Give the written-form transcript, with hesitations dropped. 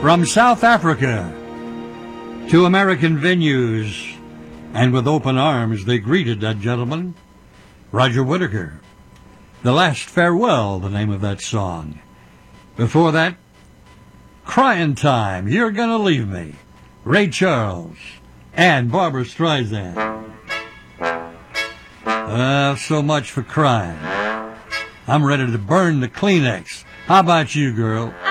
From South Africa to American venues, and with open arms they greeted that gentleman, Roger Whittaker. The Last Farewell, the name of that song. Before that, Crying Time, You're Gonna Leave Me, Ray Charles, and Barbra Streisand. So much for crying. I'm ready to burn the Kleenex. How about you, girl?